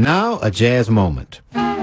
Now, a jazz moment.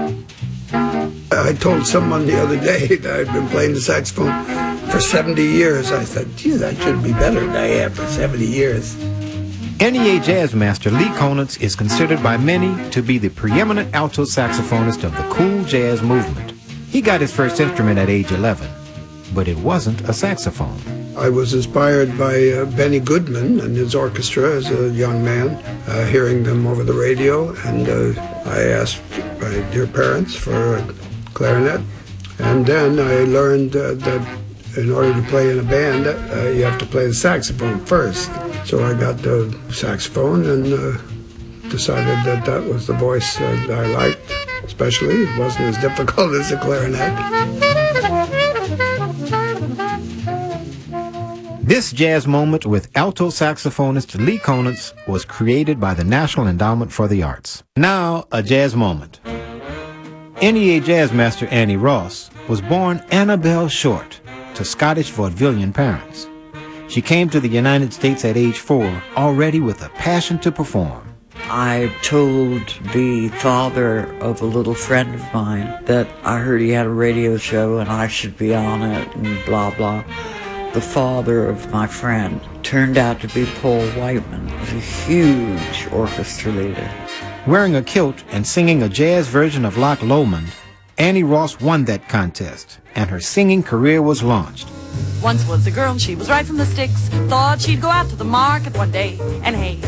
I told someone the other day that I'd been playing the saxophone for 70 years. I said, geez, I should be better than I am for 70 years. NEA jazz master Lee Konitz is considered by many to be the preeminent alto saxophonist of the cool jazz movement. He got his first instrument at age 11, but it wasn't a saxophone. I was inspired by Benny Goodman and his orchestra as a young man, hearing them over the radio, and I asked my dear parents for a clarinet. And then I learned that in order to play in a band, you have to play the saxophone first. So I got the saxophone and decided that that was the voice that I liked, especially. It wasn't as difficult as the clarinet. This jazz moment with alto saxophonist Lee Konitz was created by the National Endowment for the Arts. Now, a jazz moment. NEA jazz master Annie Ross was born Annabelle Short to Scottish vaudevillian parents. She came to the United States at age 4, already with a passion to perform. I told the father of a little friend of mine that I heard he had a radio show and I should be on it and blah, blah. The father of my friend turned out to be Paul Whiteman. He was a huge orchestra leader. Wearing a kilt and singing a jazz version of Loch Lomond, Annie Ross won that contest, and her singing career was launched. Once was a girl, she was right from the sticks, thought she'd go out to the market one day, and hey,